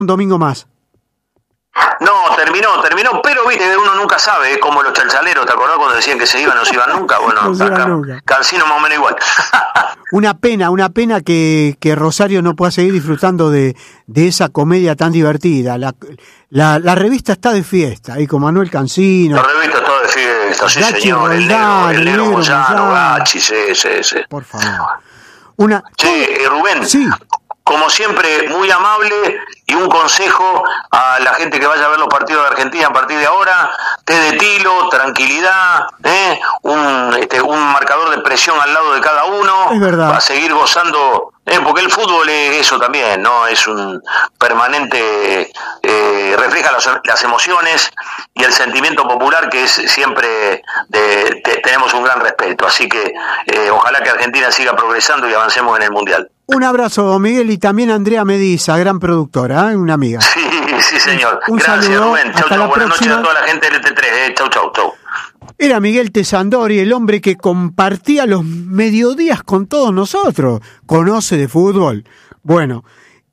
Un domingo más. No, terminó, pero viste, uno nunca sabe, como los chalchaleros, ¿te acordás cuando decían que se iban, no se iban nunca? Bueno, no se iban nunca. Cancino más o menos igual. Una pena que Rosario no pueda seguir disfrutando de esa comedia tan divertida. La revista está de fiesta, ahí con Manuel Cancino. La revista está de fiesta, sí Gachi señor, Roldán, el negro Moyano, Moyano. Gachi, sí. Por favor. Rubén. Sí. Como siempre, muy amable, y un consejo a la gente que vaya a ver los partidos de Argentina a partir de ahora: té de tilo, tranquilidad, un marcador de presión al lado de cada uno, es verdad, para seguir gozando, porque el fútbol es eso también, ¿no? Es un permanente, refleja las emociones y el sentimiento popular, que es siempre tenemos un gran respeto, así que ojalá que Argentina siga progresando y avancemos en el Mundial. Un abrazo, Miguel, y también a Andrea Mediza, gran productora, una amiga. Sí, señor. Un Gracias, saludo, Rubén. hasta la Buenas próxima. noches a toda la gente del ET3. Chau. Era Miguel Tesandori, el hombre que compartía los mediodías con todos nosotros. Conoce de fútbol. Bueno,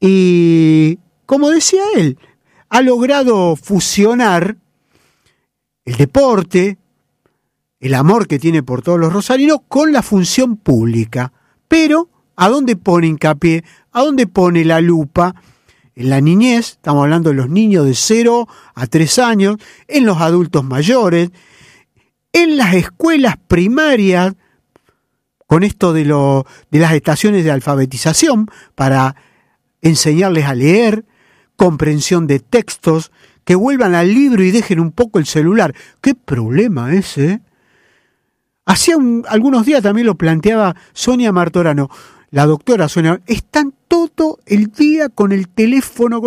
y como decía él, ha logrado fusionar el deporte, el amor que tiene por todos los rosarinos, con la función pública. Pero ¿a dónde pone hincapié? ¿A dónde pone la lupa? En la niñez, estamos hablando de los niños de 0 a 3 años, en los adultos mayores, en las escuelas primarias, con esto de las estaciones de alfabetización, para enseñarles a leer, comprensión de textos, que vuelvan al libro y dejen un poco el celular. ¡Qué problema ese! Hacía algunos días también lo planteaba Sonia Martorano. La doctora Sonia, están todo el día con el teléfono,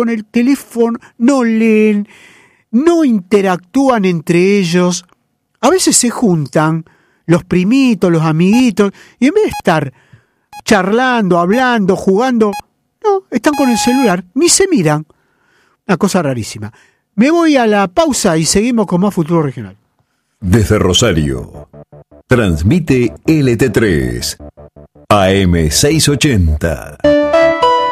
no leen, no interactúan entre ellos. A veces se juntan los primitos, los amiguitos, y en vez de estar charlando, hablando, jugando, no, están con el celular, ni se miran. Una cosa rarísima. Me voy a la pausa y seguimos con más Futuro Regional. Desde Rosario, transmite LT3 AM 680.